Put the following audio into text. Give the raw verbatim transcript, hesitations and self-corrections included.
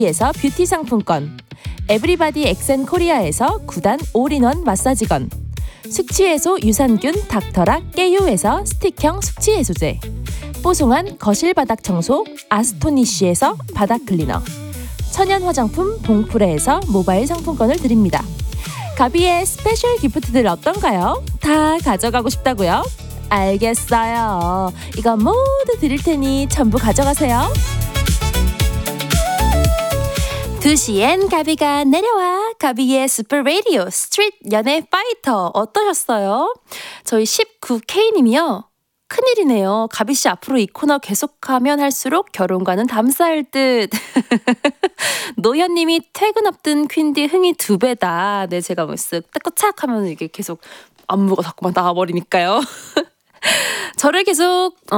에서 뷰티 상품권, 에브리바디 엑센코리아에서 구단 올인원 마사지건, 숙취해소 유산균 닥터락 깨유에서 스틱형 숙취해소제, 뽀송한 거실 바닥 청소 아스토니쉬에서 바닥 클리너, 천연 화장품 봉프레에서 모바일 상품권을 드립니다. 가비의 스페셜 기프트들 어떤가요? 다 가져가고 싶다고요? 알겠어요. 이거 모두 드릴 테니 전부 가져가세요. 두 시엔 가비가 내려와. 가비의 슈퍼 라디오 스트릿 연애 파이터 어떠셨어요? 저희 십구 케이님이요. 큰일이네요. 가비씨 앞으로 이 코너 계속하면 할수록 결혼과는 담쌓을 듯. 노현님이 퇴근 앞둔 퀸디 흥이 두 배다. 네, 제가 뭐 쓱 떼꺼착 하면 이게 계속 안무가 자꾸만 나와버리니까요. 저를 계속 어,